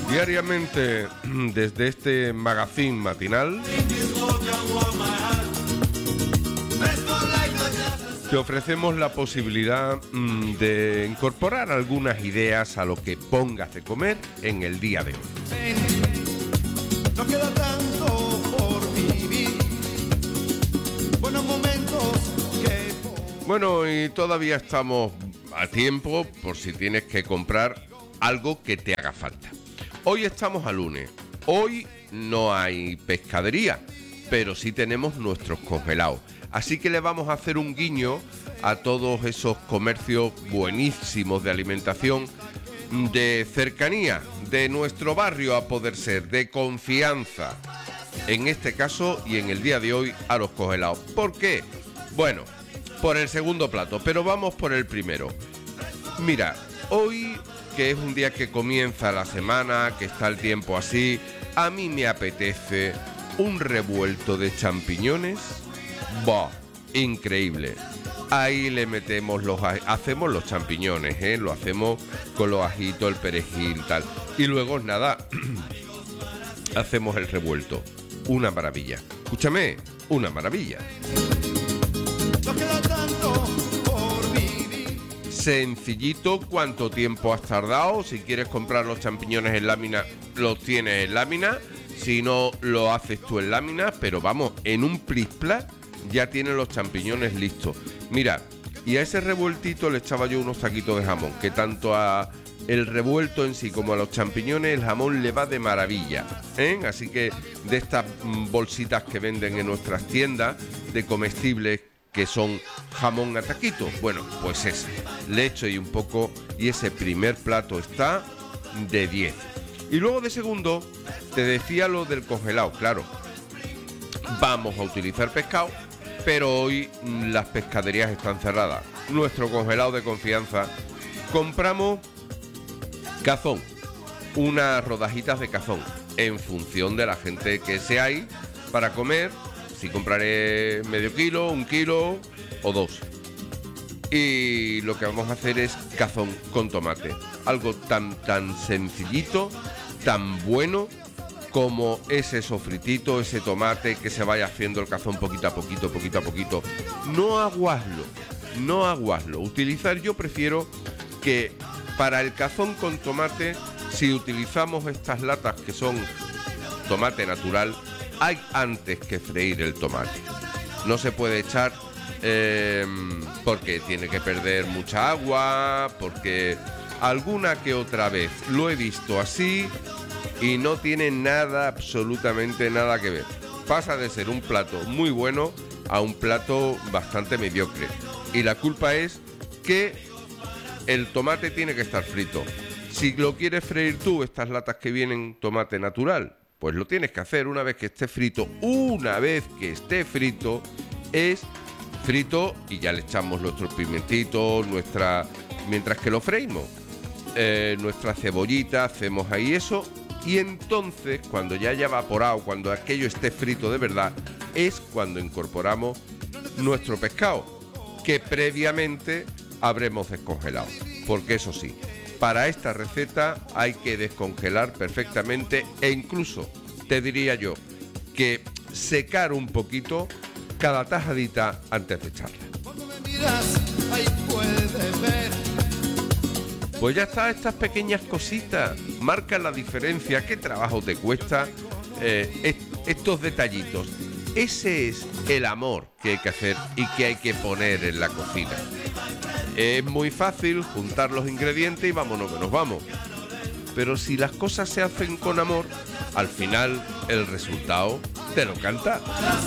Diariamente, desde este magazine matinal, te ofrecemos la posibilidad de incorporar algunas ideas a lo que pongas de comer en el día de hoy. No queda tanto por vivir, buenos momentos que... Bueno, y todavía estamos a tiempo por si tienes que comprar algo que te haga falta. Hoy estamos a lunes. Hoy no hay pescadería, pero sí tenemos nuestros congelados. Así que le vamos a hacer un guiño a todos esos comercios buenísimos de alimentación de cercanía, de nuestro barrio a poder ser, de confianza. En este caso y en el día de hoy a los congelados. ¿Por qué? Bueno, por el segundo plato, pero vamos por el primero. Mira, hoy, que es un día que comienza la semana, que está el tiempo así, a mí me apetece un revuelto de champiñones. ¡Bah! Increíble. Ahí le metemos hacemos los champiñones, lo hacemos con los ajitos, el perejil, tal. Y luego, nada, hacemos el revuelto. Una maravilla. Escúchame, una maravilla. No queda tanto por vivir. Sencillito. ¿Cuánto tiempo has tardado? Si quieres comprar los champiñones en lámina, los tienes en lámina. Si no, lo haces tú en lámina. Pero vamos, en un plis-plas ya tienes los champiñones listos. Mira, y a ese revueltito le echaba yo unos taquitos de jamón, que tanto a el revuelto en sí como a los champiñones el jamón le va de maravilla, ¿eh? Así que de estas bolsitas que venden en nuestras tiendas de comestibles, que son jamón a taquitos, bueno, pues ese, le echo ahí un poco y ese primer plato está de 10. Y luego de segundo, te decía lo del congelado, claro, vamos a utilizar pescado, pero hoy las pescaderías están cerradas. Nuestro congelado de confianza, compramos cazón, unas rodajitas de cazón, en función de la gente que seáis para comer. Si compraré medio kilo, 1 kilo o 2. Y lo que vamos a hacer es cazón con tomate. Algo tan sencillito, tan bueno como ese sofritito, ese tomate, que se vaya haciendo el cazón poquito a poquito. No aguaslo. Yo prefiero que para el cazón con tomate, si utilizamos estas latas que son tomate natural, hay antes que freír el tomate. No se puede echar porque tiene que perder mucha agua, porque alguna que otra vez lo he visto así y no tiene nada, absolutamente nada que ver. Pasa de ser un plato muy bueno a un plato bastante mediocre. Y la culpa es que el tomate tiene que estar frito. Si lo quieres freír tú, estas latas que vienen tomate natural, pues lo tienes que hacer una vez que esté frito. Una vez que esté frito, es frito y ya le echamos nuestros pimentitos, mientras que lo freímos, nuestra cebollita, hacemos ahí eso. Y entonces, cuando ya haya evaporado, cuando aquello esté frito de verdad, es cuando incorporamos nuestro pescado, que previamente habremos descongelado. Porque eso sí, para esta receta hay que descongelar perfectamente e incluso, te diría yo, que secar un poquito cada tajadita antes de echarla. Cuando me miras, ahí puedes ver. Pues ya está, estas pequeñas cositas marcan la diferencia. ¿Qué trabajo te cuesta estos detallitos? Ese es el amor que hay que hacer y que hay que poner en la cocina. Es muy fácil juntar los ingredientes y vámonos que nos vamos. Pero si las cosas se hacen con amor, al final el resultado te lo canta.